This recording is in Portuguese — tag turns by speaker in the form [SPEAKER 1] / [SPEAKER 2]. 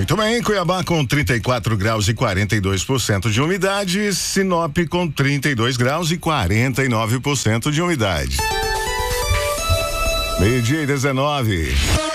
[SPEAKER 1] Muito bem, Cuiabá com 34 graus e 42% de umidade, Sinop com 32 graus e 49% de umidade. 12:19.